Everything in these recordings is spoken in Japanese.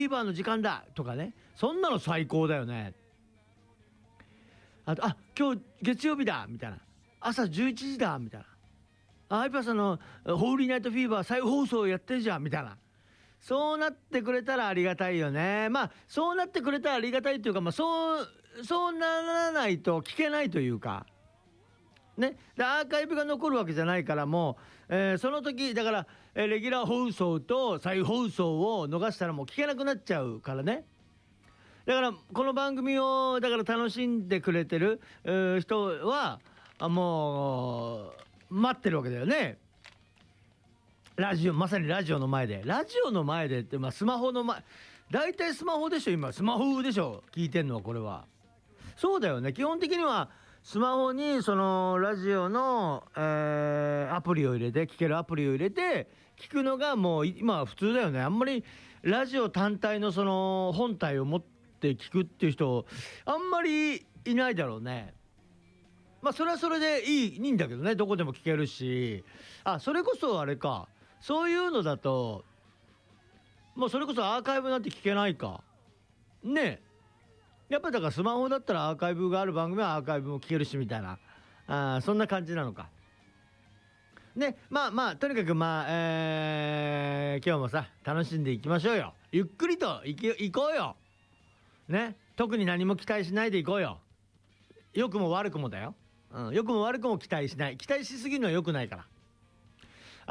ィーバーの時間だとかね、そんなの最高だよね。あと今日月曜日だみたいな、朝11時だみたいな、アイパさんのホーリーナイトフィーバー再放送やってるじゃんみたいな、そうなってくれたらありがたいよね。まあそうなってくれたらありがたいっていうか、まあそうならないと聞けないというかね。でアーカイブが残るわけじゃないからもう、その時だから、レギュラー放送と再放送を逃したらもう聞けなくなっちゃうからね。だからこの番組をだから楽しんでくれてる人はもう待ってるわけだよね。ラジオ、まさにラジオの前でって、まあスマホの前、大体スマホでしょ今、スマホでしょ聞いてんのは。これはそうだよね。基本的にはスマホにそのラジオの、アプリを入れて聞けるアプリを入れて聞くのがもう今は普通だよね。あんまりラジオ単体のその本体を持って聞くっていう人あんまりいないだろうね。まあそれはそれでいいんだけどね、どこでも聞けるし。それこそあれか、そういうのだともうそれこそアーカイブなんて聞けないかね。やっぱりだからスマホだったらアーカイブがある番組はアーカイブも聞けるしみたいな、そんな感じなのかね。まあとにかく今日もさ楽しんでいきましょうよ。ゆっくりと行こうよね。特に何も期待しないでいこうよ。良くも悪くもだよ。良くも悪くも期待しない。期待しすぎるのは良くないから。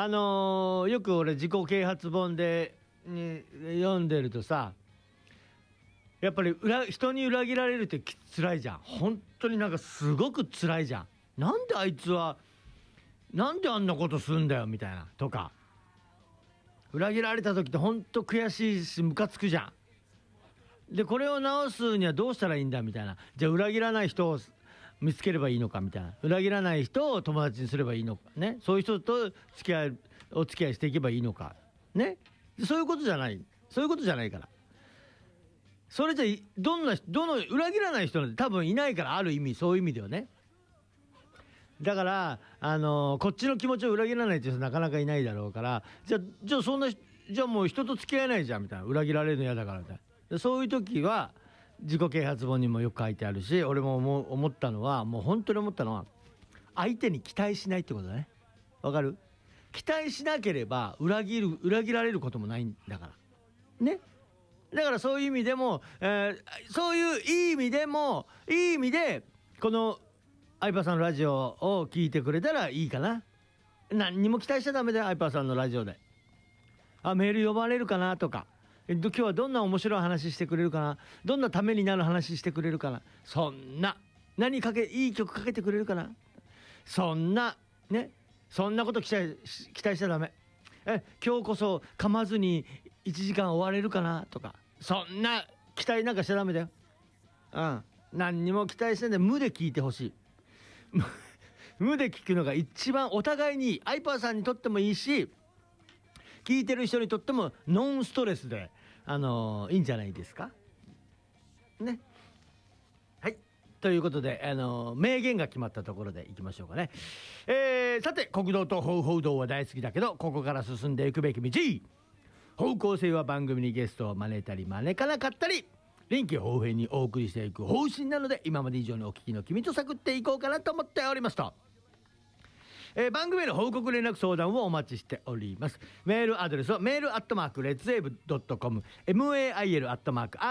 よく俺自己啓発本で読んでるとさ、やっぱり人に裏切られるって辛いじゃん。本当になんかすごく辛いじゃん。なんであいつはなんであんなことすんだよみたいなとか、裏切られた時って本当悔しいしムカつくじゃん。でこれを直すにはどうしたらいいんだみたいな。じゃあ裏切らない人を見つければいいのかみたいな。裏切らない人を友達にすればいいのかね。そういう人とお付き合いしていけばいいのかね。そういうことじゃない。そういうことじゃないから。それじゃどの裏切らない人なんて多分いないから、ある意味そういう意味ではね。だからこっちの気持ちを裏切らないっていう人なかなかいないだろうから、じゃあそんなじゃあもう人と付き合えないじゃんみたいな。裏切られるの嫌だからみたいな。そういう時は自己啓発本にもよく書いてあるし、俺も思ったのは、もう本当に思ったのは、相手に期待しないってことだね。わかる？期待しなければ裏切られることもないんだからね。だからそういう意味でも、そういういい意味でこの相葉さんのラジオを聞いてくれたらいいかな。何にも期待しちゃダメだよ。相葉さんのラジオでメール呼ばれるかなとか、今日はどんな面白い話してくれるかな、どんなためになる話してくれるかな、そんないい曲かけてくれるかな、そんなこと期待しちゃダメ。今日こそ噛まずに1時間終われるかなとか、そんな期待なんかしちゃダメだよ。何にも期待してんで無で聞いてほしい。無で聞くのが一番お互いにいい。アイパーさんにとってもいいし、聞いてる人にとってもノンストレスでいいんじゃないですかね。はい、ということで名言が決まったところでいきましょうかね。さて、国道と方法道は大好きだけど、ここから進んでいくべき道、方向性は番組にゲストを招いたり招かなかったり、臨機応変にお送りしていく方針なので、今まで以上にお聞きの君と探っていこうかなと思っておりますと。番組への報告連絡相談をお待ちしております。メールアドレスはメールアットマークレッツウェーブドットコム、 mail アットマーク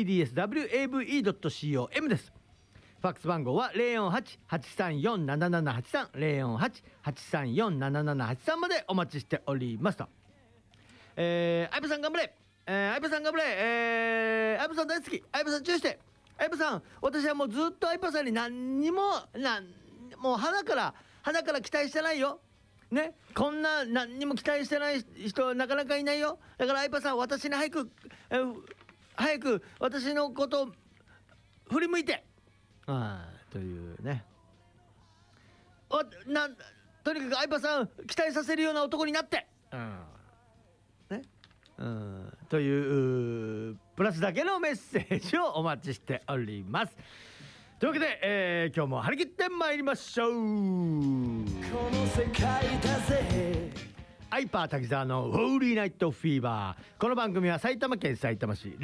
redswave.com です。ファックス番号は 048-834-7783 048-834-7783 までお待ちしておりますと。相葉さん頑張れ、相葉さん頑張れ、相葉さん大好き、相葉さん注意して、相葉さん、私はもうずっと相葉さんにもう鼻から期待してないよね。こんな何にも期待してない人なかなかいないよ。だから相葉さん、私に早く私のことを振り向いてというね。とにかく相葉さん期待させるような男になってというプラスだけのメッセージをお待ちしております。というわけで、今日も張り切ってまいりましょう。この世界だぜアイパー滝沢のホーリーナイトフィーバー。この番組は埼玉県さいたま市